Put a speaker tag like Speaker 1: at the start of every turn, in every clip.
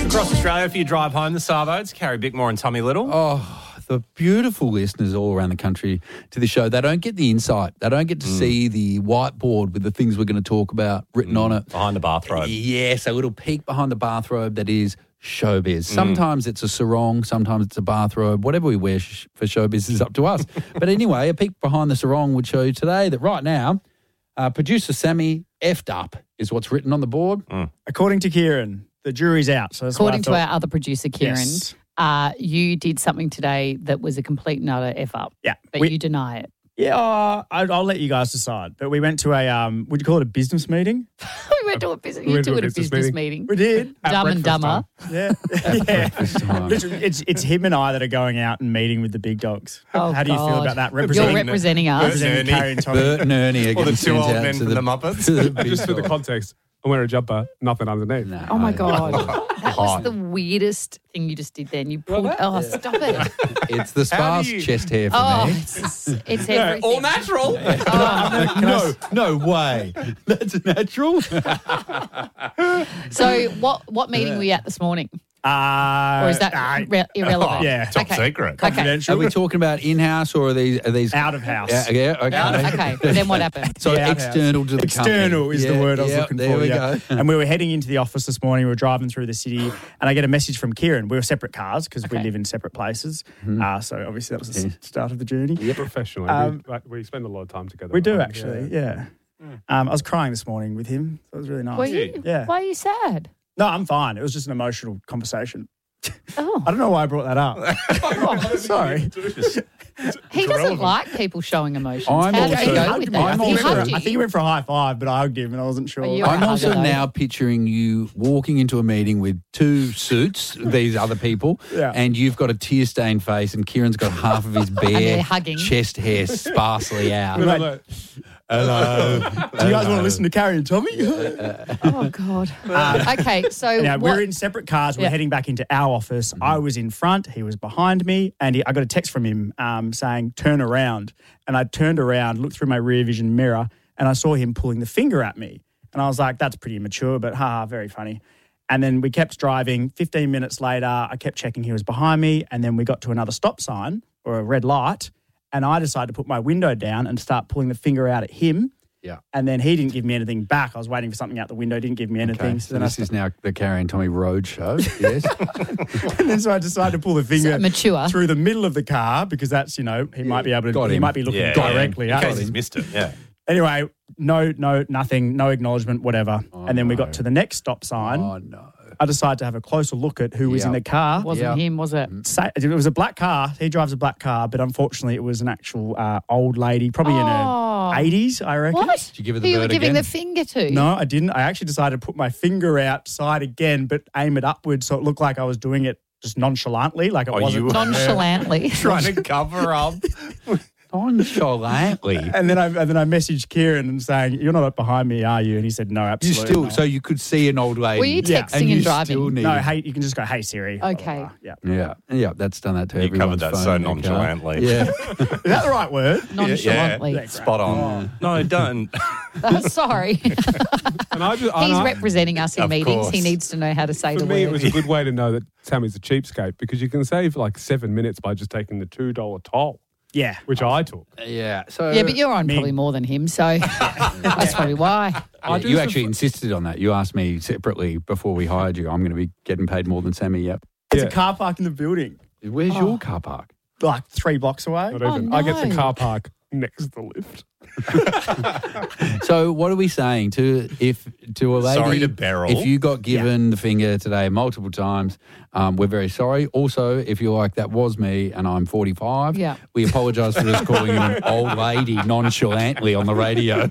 Speaker 1: Across Australia, if you drive home, the Sarboats, Carrie Bickmore and Tommy Little.
Speaker 2: Oh, the beautiful listeners all around the country to the show. They don't get the insight. They don't get to see the whiteboard with the things we're going to talk about written on it.
Speaker 1: Behind the bathrobe.
Speaker 2: Yes, a little peek behind the bathrobe that is showbiz. Sometimes it's a sarong, sometimes it's a bathrobe. Whatever we wear for showbiz is up to us. But anyway, a peek behind the sarong would show you today that right now, producer Sammy effed up is what's written on the board.
Speaker 3: According to Kieran, the jury's out. So that's
Speaker 4: According
Speaker 3: what
Speaker 4: to
Speaker 3: I thought.
Speaker 4: our other producer, Kieran,
Speaker 3: Yes.
Speaker 4: you did something today that was a complete and utter F up.
Speaker 3: Yeah.
Speaker 4: But you deny it.
Speaker 3: Yeah, I'll let you guys decide. But we went to a, would you call it a business meeting?
Speaker 4: We went to a business, you two at a business meeting.
Speaker 3: We did.
Speaker 4: Dumb and Dumber.
Speaker 3: Yeah. yeah.
Speaker 2: time.
Speaker 3: Literally, it's him and I that are going out and meeting with the big dogs.
Speaker 4: Oh,
Speaker 3: How do you feel
Speaker 4: God.
Speaker 3: about that?
Speaker 4: You're representing us.
Speaker 3: representing Carrie and Tommy.
Speaker 2: Bert and Ernie are
Speaker 1: Or the
Speaker 2: getting
Speaker 1: two
Speaker 2: sent
Speaker 1: old
Speaker 2: out
Speaker 1: men
Speaker 2: to
Speaker 1: from the Muppets.
Speaker 2: to the big
Speaker 5: Just for the
Speaker 2: dog.
Speaker 5: context, I wear a jumper, nothing underneath.
Speaker 2: No.
Speaker 4: Oh, my God. That was the weirdest thing you just did then. You pulled, stop it.
Speaker 2: It's the sparse
Speaker 1: do you-
Speaker 2: chest hair for
Speaker 4: Oh,
Speaker 2: me.
Speaker 4: it's everything.
Speaker 1: All natural.
Speaker 2: No way. That's natural.
Speaker 4: So what meeting were you at this morning? Or is that irrelevant?
Speaker 3: yeah.
Speaker 1: Top secret.
Speaker 2: Are
Speaker 3: confidential.
Speaker 2: we talking about in-house or are these
Speaker 3: Out of house.
Speaker 2: Yeah, okay.
Speaker 4: Okay, then what happened?
Speaker 2: So
Speaker 3: Yeah,
Speaker 2: external to the
Speaker 3: External
Speaker 2: company.
Speaker 3: is the word I was
Speaker 2: Yeah,
Speaker 3: looking
Speaker 2: there
Speaker 3: for.
Speaker 2: we
Speaker 3: yeah.
Speaker 2: go.
Speaker 3: And we were heading into the office this morning. We were driving through the city, and I get a message from Kieran. We were separate cars because we
Speaker 4: Okay.
Speaker 3: live in separate places. So obviously that was the start of the journey.
Speaker 5: Professionally, we spend a lot of time together.
Speaker 3: We do
Speaker 5: right?
Speaker 3: actually, yeah. I was crying this morning with him. So it was really nice.
Speaker 4: Were you?
Speaker 3: Yeah.
Speaker 4: Why are you sad?
Speaker 3: No, I'm fine. It was just an emotional conversation.
Speaker 4: Oh,
Speaker 3: I don't know why I brought that up. Sorry.
Speaker 4: he doesn't like people showing emotions.
Speaker 2: I'm
Speaker 4: How did he
Speaker 2: also-
Speaker 4: go with
Speaker 2: I'm
Speaker 4: that? He
Speaker 2: also-
Speaker 4: hugged you.
Speaker 3: I think he went for a high five, but I hugged him and I wasn't sure.
Speaker 4: Oh, you're
Speaker 2: I'm
Speaker 4: a
Speaker 2: also
Speaker 4: hugger, though.
Speaker 2: now picturing you walking into a meeting with two suits, these other people,
Speaker 3: Yeah.
Speaker 2: and you've got a tear-stained face and Kieran's got half of his bare
Speaker 4: they're hugging.
Speaker 2: chest hair sparsely out.
Speaker 3: Right.
Speaker 2: Hello.
Speaker 3: Do you guys want to listen to Carrie and Tommy?
Speaker 4: Oh, God. Okay, so
Speaker 3: Yeah,
Speaker 4: what?
Speaker 3: we're in separate cars. We're
Speaker 4: Yeah.
Speaker 3: heading back into our office. I was in front. He was behind me. And I got a text from him saying, turn around. And I turned around, looked through my rear vision mirror, and I saw him pulling the finger at me. And I was like, that's pretty immature, but very funny. And then we kept driving. 15 minutes later, I kept checking he was behind me. And then we got to another stop sign or a red light. And I decided to put my window down and start pulling the finger out at him.
Speaker 2: Yeah.
Speaker 3: And then he didn't give me anything back. I was waiting for something out the window, didn't give me anything.
Speaker 2: Okay,
Speaker 3: So
Speaker 2: so
Speaker 3: then
Speaker 2: this is now the Carrie and Tommy Road show. Yes.
Speaker 3: And then so I decided to pull the finger
Speaker 4: So mature.
Speaker 3: through the middle of the car because that's, he might be able to,
Speaker 2: Got
Speaker 3: he
Speaker 2: him.
Speaker 3: might be looking
Speaker 1: Yeah,
Speaker 3: directly
Speaker 1: in
Speaker 3: at
Speaker 1: case
Speaker 3: him.
Speaker 1: he's missed it. Yeah.
Speaker 3: Anyway, nothing, no acknowledgement, whatever. And then we got to the next stop sign.
Speaker 2: Oh, no.
Speaker 3: I decided to have a closer look at who was in
Speaker 2: Yeah.
Speaker 3: the car.
Speaker 4: Wasn't him, was it?
Speaker 3: It was a black car. He drives a black car, but unfortunately it was an actual old lady, probably in her 80s, I reckon.
Speaker 4: What?
Speaker 2: Did you give her the
Speaker 4: Who you were
Speaker 2: bird
Speaker 4: giving
Speaker 2: again?
Speaker 4: the finger to?
Speaker 3: No, I didn't. I actually decided to put my finger outside again, but aim it upwards so it looked like I was doing it just nonchalantly, like it wasn't.
Speaker 1: you were-
Speaker 4: Nonchalantly.
Speaker 1: Trying to cover up.
Speaker 2: Nonchalantly.
Speaker 3: And then I messaged Kieran and saying, "You're not up behind me, are you?" And he said, "No,
Speaker 2: You
Speaker 3: absolutely."
Speaker 2: still,
Speaker 3: not."
Speaker 2: so you could see an old lady.
Speaker 4: Were you
Speaker 3: Yeah.
Speaker 4: texting and,
Speaker 2: you
Speaker 4: driving?
Speaker 2: still need.
Speaker 3: No, hey, you can just go, "Hey Siri."
Speaker 4: Okay.
Speaker 3: Yeah.
Speaker 2: Yeah, that's done that to
Speaker 1: You
Speaker 2: everyone's
Speaker 1: covered that
Speaker 2: phone
Speaker 1: so
Speaker 2: in the car.
Speaker 1: nonchalantly.
Speaker 2: Yeah.
Speaker 3: Is that the right word?
Speaker 4: Nonchalantly.
Speaker 3: Yeah.
Speaker 1: Spot on. No, don't.
Speaker 4: Sorry.
Speaker 5: And I just,
Speaker 4: He's representing us in
Speaker 1: Of
Speaker 4: meetings.
Speaker 1: course.
Speaker 4: He needs to know how to say
Speaker 5: for
Speaker 4: the
Speaker 5: me, it
Speaker 4: word.
Speaker 5: was a good way to know that Sammy's a cheapskate because you can save like 7 minutes by just taking the $2 toll,
Speaker 3: Yeah.
Speaker 5: which I took.
Speaker 2: Yeah. So
Speaker 4: Yeah, but you're on probably more than him, so that's probably why.
Speaker 2: you actually insisted on that. You asked me separately before we hired you. I'm going to be getting paid more than Sammy. Yep.
Speaker 3: There's
Speaker 5: Yeah.
Speaker 3: a car park in the building,
Speaker 2: Where's your car park?
Speaker 3: like 3 blocks away.
Speaker 5: Not even. I get the
Speaker 4: no.
Speaker 5: car park next to the lift.
Speaker 2: So what are we saying to a lady?
Speaker 1: Sorry to Beryl.
Speaker 2: If you got given the finger today multiple times, we're very sorry. Also, if you're like, that was me and I'm 45,
Speaker 4: Yeah.
Speaker 2: we apologise for just calling you an old lady nonchalantly on the radio.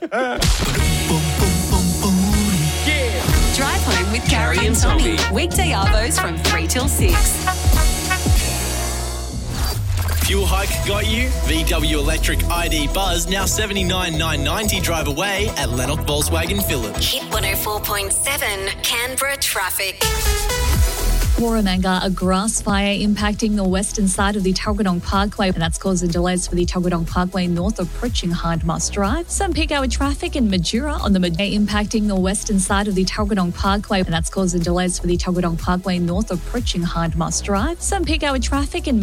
Speaker 6: Drive home with Carrie and Tommy. Weekday arvos from 3 till 6.
Speaker 7: Fuel hike got you? VW Electric ID Buzz now $79,990 drive away at Lennox Volkswagen Phillip.
Speaker 6: Hit 104.7 Canberra traffic.
Speaker 8: Warramanga, a grass fire impacting the western side of the Tuggeranong Parkway, and that's causing delays for the Tuggeranong Parkway north approaching Hindmarsh Drive. Some peak hour traffic in Majura on the impacting the western side of the Tuggeranong Parkway, and that's causing delays for the Tuggeranong Parkway north approaching Hindmarsh Drive. Some peak hour traffic in